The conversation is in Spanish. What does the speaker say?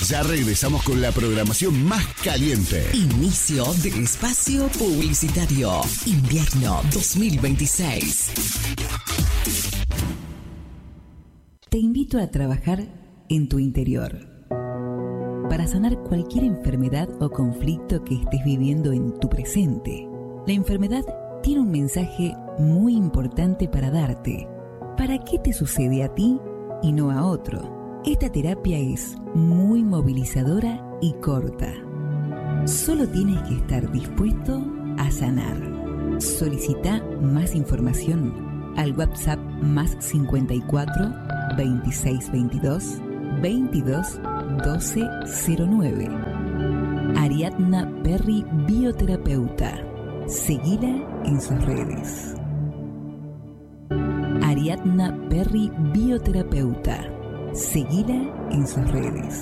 Ya regresamos con la programación más caliente. Inicio de espacio publicitario. Invierno 2026. Te invito a trabajar en tu interior para sanar cualquier enfermedad o conflicto que estés viviendo en tu presente. La enfermedad tiene un mensaje muy importante para darte. ¿Para qué te sucede a ti y no a otro? Esta terapia es muy movilizadora y corta. Solo tienes que estar dispuesto a sanar. Solicita más información al WhatsApp más 54 26 22 22 12 09. Ariadna Perry, bioterapeuta. Seguila en sus redes. Ariadna Perry, bioterapeuta. Seguila en sus redes.